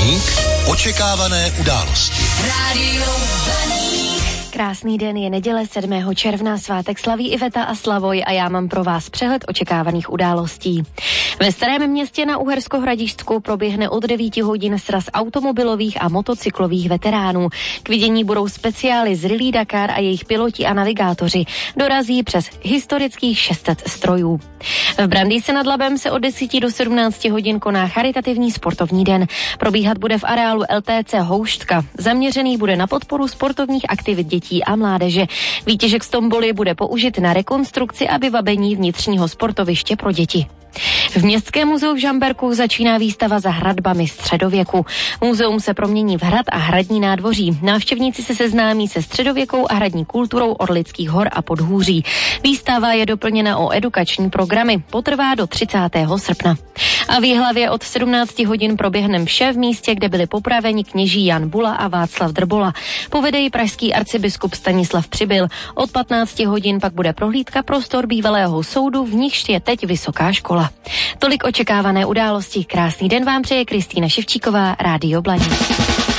Blaník, očekávané události. Rádio Blaník. Krásný den, je neděle 7. června, svátek slaví Iveta a Slavoj a já mám pro vás přehled očekávaných událostí. Ve Starém Městě na Uhersko-Hradišťsku proběhne od 9 hodin sraz automobilových a motocyklových veteránů. K vidění budou speciály z Rallye Dakar a jejich piloti a navigátoři. Dorazí přes historických 600 strojů. V Brandýse nad Labem se od 10 do 17 hodin koná charitativní sportovní den. Probíhat bude v areálu LTC Houštka. Zaměřený bude na podporu sportovních aktivit dětí a mládeže. Výtěžek z tomboly bude použit na rekonstrukci a vybavení vnitřního sportoviště pro děti. V Městském muzeu v Žamberku začíná výstava za hradbami středověku. Muzeum se promění v hrad a hradní nádvoří. Návštěvníci se seznámí se středověkou a hradní kulturou Orlických hor a Podhůří. Výstava je doplněna o edukační programy. Potrvá do 30. srpna. A v Jihlavě od 17 hodin proběhne mše v místě, kde byli popraveni kněží Jan Bula a Václav Drbola. Povede ji pražský arcibiskup Stanislav Přibyl. Od 15 hodin pak bude prohlídka prostor bývalého soudu, v nichž je teď vysoká škola. Tolik očekávané události. Krásný den vám přeje Kristýna Ševčíková, Rádio Blaník.